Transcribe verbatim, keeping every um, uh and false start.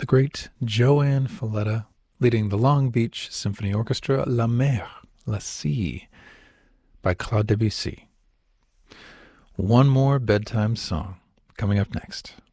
the great Joanne Falletta leading the Long Beach Symphony Orchestra, La Mer, La Sea, by Claude Debussy. One more bedtime song coming up next.